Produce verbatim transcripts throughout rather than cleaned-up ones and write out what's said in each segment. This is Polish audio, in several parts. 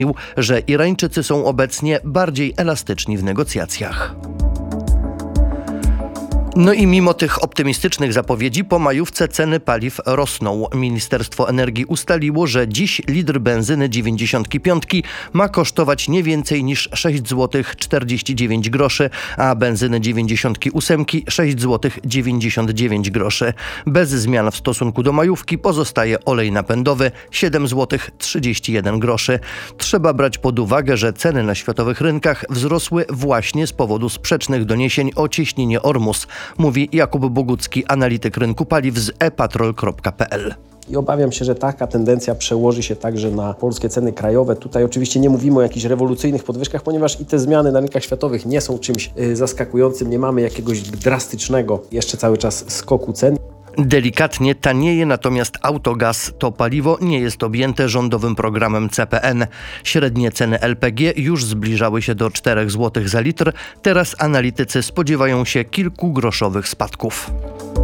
że Irańczycy są obecnie bardziej elastyczni w negocjacjach. No i mimo tych optymistycznych zapowiedzi po majówce ceny paliw rosną. Ministerstwo Energii ustaliło, że dziś litr benzyny dziewięćdziesiątki piątki ma kosztować nie więcej niż sześć złotych czterdzieści dziewięć groszy, a benzyny dziewięćdziesiątki ósemki sześć złotych dziewięćdziesiąt dziewięć groszy. Bez zmian w stosunku do majówki pozostaje olej napędowy siedem złotych trzydzieści jeden groszy. Trzeba brać pod uwagę, że ceny na światowych rynkach wzrosły właśnie z powodu sprzecznych doniesień o cieśninie Ormus, mówi Jakub Bogucki, analityk rynku paliw z e patrol kropka p l. I obawiam się, że taka tendencja przełoży się także na polskie ceny krajowe. Tutaj oczywiście nie mówimy o jakichś rewolucyjnych podwyżkach, ponieważ i te zmiany na rynkach światowych nie są czymś y, zaskakującym. Nie mamy jakiegoś drastycznego jeszcze cały czas skoku cen. Delikatnie tanieje natomiast autogaz. To paliwo nie jest objęte rządowym programem C P N. Średnie ceny L P G już zbliżały się do czterech złotych za litr. Teraz analitycy spodziewają się kilkugroszowych spadków.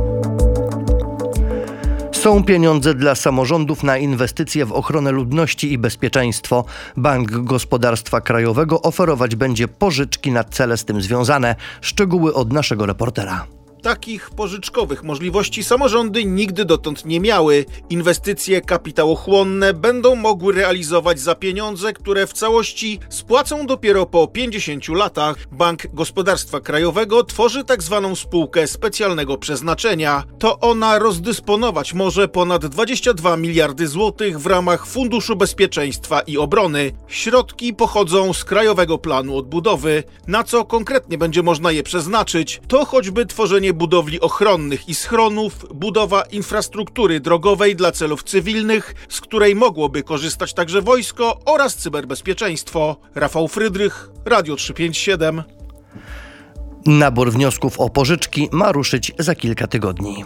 Są pieniądze dla samorządów na inwestycje w ochronę ludności i bezpieczeństwo. Bank Gospodarstwa Krajowego oferować będzie pożyczki na cele z tym związane. Szczegóły od naszego reportera. Takich pożyczkowych możliwości samorządy nigdy dotąd nie miały. Inwestycje kapitałochłonne będą mogły realizować za pieniądze, które w całości spłacą dopiero po pięćdziesięciu latach. Bank Gospodarstwa Krajowego tworzy tak zwaną spółkę specjalnego przeznaczenia. To ona rozdysponować może ponad dwadzieścia dwa miliardy złotych w ramach Funduszu Bezpieczeństwa i Obrony. Środki pochodzą z Krajowego Planu Odbudowy. Na co konkretnie będzie można je przeznaczyć? To choćby tworzenie budowli ochronnych i schronów, budowa infrastruktury drogowej dla celów cywilnych, z której mogłoby korzystać także wojsko oraz cyberbezpieczeństwo. Rafał Frydrych, Radio trzysta pięćdziesiąt siedem. Nabór wniosków o pożyczki ma ruszyć za kilka tygodni.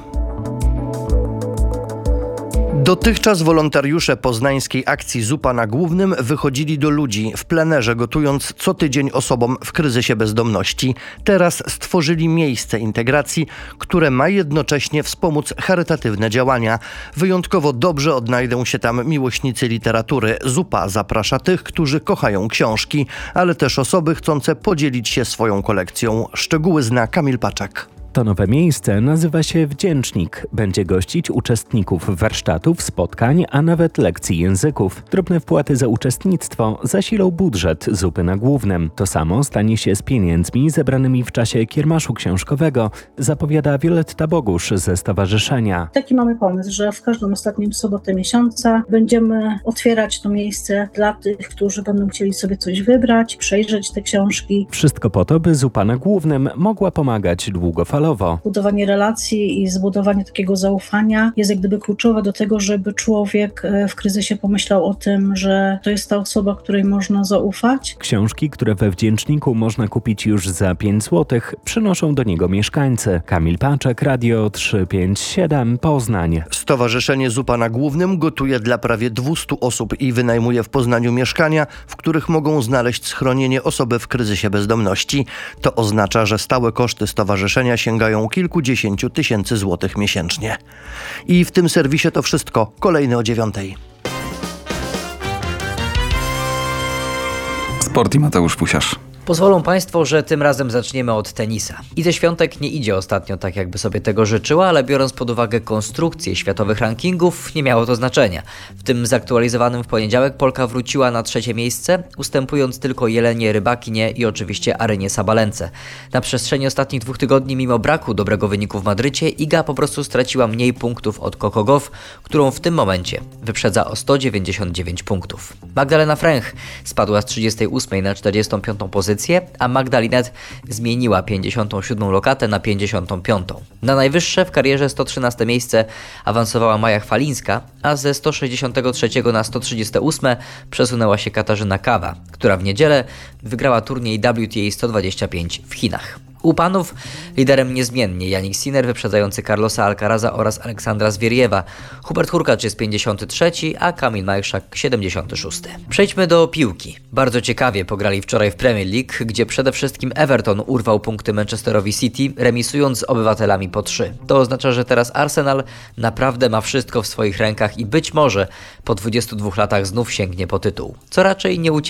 Dotychczas wolontariusze poznańskiej akcji Zupa na Głównym wychodzili do ludzi w plenerze, gotując co tydzień osobom w kryzysie bezdomności. Teraz stworzyli miejsce integracji, które ma jednocześnie wspomóc charytatywne działania. Wyjątkowo dobrze odnajdą się tam miłośnicy literatury. Zupa zaprasza tych, którzy kochają książki, ale też osoby chcące podzielić się swoją kolekcją. Szczegóły zna Kamil Paczek. To nowe miejsce nazywa się Wdzięcznik. Będzie gościć uczestników warsztatów, spotkań, a nawet lekcji języków. Drobne wpłaty za uczestnictwo zasilą budżet Zupy na Głównym. To samo stanie się z pieniędzmi zebranymi w czasie kiermaszu książkowego, zapowiada Wioletta Bogusz ze stowarzyszenia. Taki mamy pomysł, że w każdą ostatnią sobotę miesiąca będziemy otwierać to miejsce dla tych, którzy będą chcieli sobie coś wybrać, przejrzeć te książki. Wszystko po to, by Zupa na Głównym mogła pomagać długofalowo. Budowanie relacji i zbudowanie takiego zaufania jest jak gdyby kluczowe do tego, żeby człowiek w kryzysie pomyślał o tym, że to jest ta osoba, której można zaufać. Książki, które we Wdzięczniku można kupić już za pięć złotych, przynoszą do niego mieszkańcy. Kamil Paczek, Radio trzysta pięćdziesiąt siedem, Poznań. Stowarzyszenie Zupa na Głównym gotuje dla prawie dwustu osób i wynajmuje w Poznaniu mieszkania, w których mogą znaleźć schronienie osoby w kryzysie bezdomności. To oznacza, że stałe koszty stowarzyszenia sięgają kilkudziesięciu tysięcy złotych miesięcznie. I w tym serwisie to wszystko. Kolejny o dziewiątej. Sport i Mateusz Pusiarz. Pozwolą Państwo, że tym razem zaczniemy od tenisa. Idę Świątek nie idzie ostatnio tak, jakby sobie tego życzyła, ale biorąc pod uwagę konstrukcję światowych rankingów, nie miało to znaczenia. W tym zaktualizowanym w poniedziałek Polka wróciła na trzecie miejsce, ustępując tylko Jelenie Rybakinie i oczywiście Arynie Sabalence. Na przestrzeni ostatnich dwóch tygodni, mimo braku dobrego wyniku w Madrycie, Iga po prostu straciła mniej punktów od Coco Gauff, którą w tym momencie wyprzedza o sto dziewięćdziesiąt dziewięć punktów. Magdalena Fręch spadła z trzydziestej ósmej na czterdziestą piątą pozycję, a Magdalinet zmieniła pięćdziesiątą siódmą lokatę na pięćdziesiątą piątą. Na najwyższe w karierze sto trzynaste miejsce awansowała Maja Chwalińska, a ze sto sześćdziesiątego trzeciego na sto trzydzieste ósme przesunęła się Katarzyna Kawa, która w niedzielę wygrała turniej W T A sto dwadzieścia pięć w Chinach. U panów liderem niezmiennie Jannik Sinner wyprzedzający Carlosa Alcaraza oraz Aleksandra Zwieriewa. Hubert Hurkacz jest pięćdziesiąty trzeci, a Kamil Majchrzak siedemdziesiąty szósty. Przejdźmy do piłki. Bardzo ciekawie pograli wczoraj w Premier League, gdzie przede wszystkim Everton urwał punkty Manchesterowi City, remisując z Obywatelami po trzy. To oznacza, że teraz Arsenal naprawdę ma wszystko w swoich rękach i być może po dwudziestu dwóch latach znów sięgnie po tytuł. Co raczej nie ucieknie